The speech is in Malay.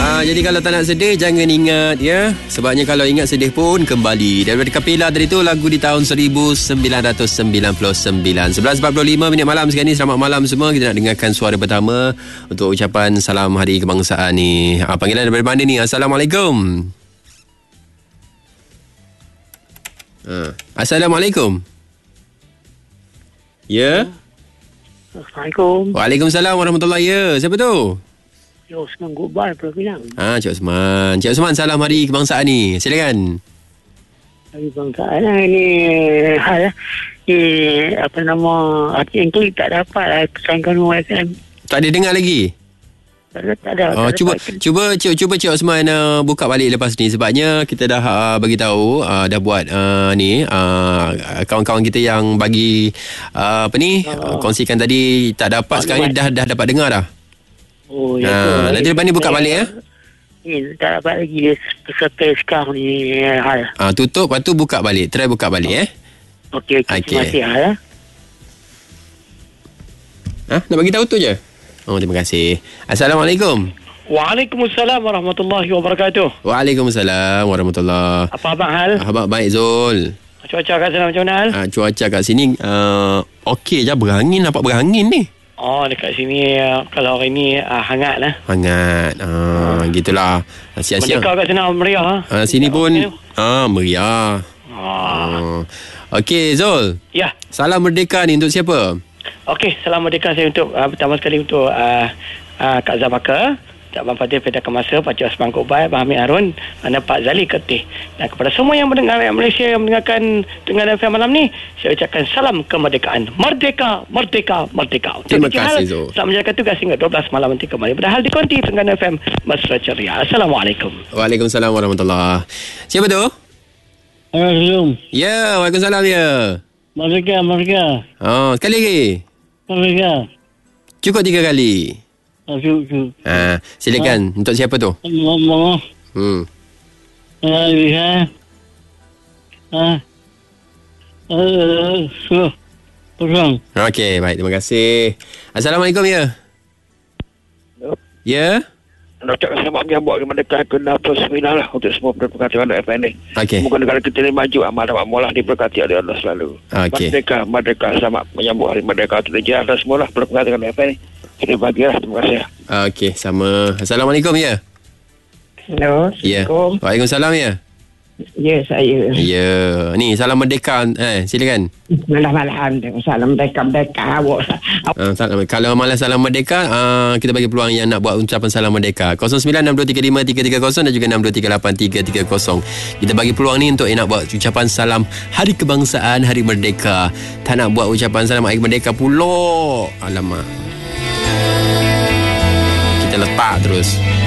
Jadi kalau tak nak sedih, jangan ingat ya. Sebabnya kalau ingat sedih pun kembali. Daripada Kapela tadi tu, lagu di tahun 1999. 11.45 minit malam sekarang ni. Selamat malam semua. Kita nak dengarkan suara pertama untuk ucapan salam Hari Kebangsaan ni. Panggilan daripada mana ni? Assalamualaikum. Assalamualaikum. Ya. Assalamualaikum. Waalaikumsalam warahmatullahi. Ya, siapa tu? Cik Osman Gobal Perpilang. Cik Osman. Cik Osman, salam Hari Kebangsaan ni. Silakan. Hari Kebangsaan ni hal apa nama hati yang klik tak dapat lah kesankan USM. Tak ada dengar lagi? Tak ada. Cuba Cik Osman buka balik lepas ni, sebabnya kita dah bagi tahu, dah buat kawan-kawan kita yang bagi kongsikan tadi tak dapat, sekarang ni dah dapat dengar dah. Oh, ya. Nanti lepas ni buka balik ya. Tak dapat lagi sampai sekarang ni hal. Tutup, lepas tu buka balik. Try buka balik Okey. Terima kasih hal. Nak bagi tahu tu je. Terima kasih. Assalamualaikum. Waalaikumsalam warahmatullahi wabarakatuh. Waalaikumsalam warahmatullahi. Apa abang hal? Abang baik, Zul. Cuaca kat sana macam mana hal? Cuaca kat sini okey je, berangin, nampak berangin ni. Dekat sini kalau hari ni hangat lah. Hangat. Gitulah. Siang-siang. Merdeka kat sana meriah. Sini pun meriah. Okey, Zul. Ya. Salam Merdeka ni untuk siapa? Okey, salam Merdeka saya untuk pertama sekali untuk Kak Zabaka, Abang Fatih Pedah Kemasa, Pak Cik Osman Gobal, Abang Hamid Harun, dan Pak Zali Ketih. Dan kepada semua yang mendengar Malaysia yang mendengarkan dengan FM malam ni, saya ucapkan salam kemerdekaan. Merdeka, merdeka, merdeka. Terima kasih, Zul. Selamat menjalankan tugas hingga 12 malam nanti kembali pada hal di Konti dengan FM Mesra Ceria. Assalamualaikum. Waalaikumsalam warahmatullahi. Siapa tu? Assalamualaikum. Ya, waalaikumsalam ya. Merdeka, merdeka. Sekali lagi. Merdeka. Cukup 3 kali. Cukup. Silakan. Untuk siapa tu? Mama. Okey, baik. Terima kasih. Assalamualaikum ya. Ya. Nak cakap selamat menyambut kemerdekaan ke-69 lah untuk semua pendengar FM ni. Okey. Semoga negara kita ni maju, amal dapat mulah, diberkati oleh Allah selalu. Okey. Merdeka, selamat menyambut Hari Merdeka untuk negara dan semualah pendengar FM ni. Kita bahagialah, terima kasih. Okey, sama. Assalamualaikum ya. Hello. Ya. Waalaikumsalam ya. Ya, saya. Ya. Ni salam Merdeka. Silakan. Malam-malam. Salam Merdeka. Kalau malas salam Merdeka, kita bagi peluang yang nak buat ucapan salam Merdeka. 0962353330 dan juga 62383330. Kita bagi peluang ni untuk nak buat ucapan salam Hari Kebangsaan, Hari Merdeka. Tak nak buat ucapan salam Hari Merdeka pula. Alamak. Kita letak terus.